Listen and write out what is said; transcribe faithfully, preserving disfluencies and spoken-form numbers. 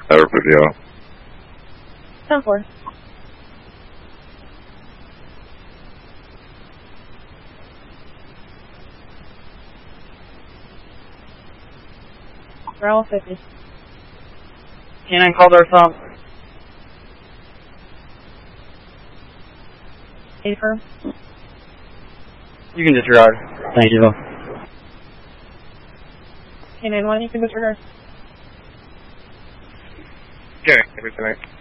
Better video. ten four. Bravo fifty. Canine called our thumb. A firm. You can disregard. Thank you. Canine one, you can disregard. Okay, everything.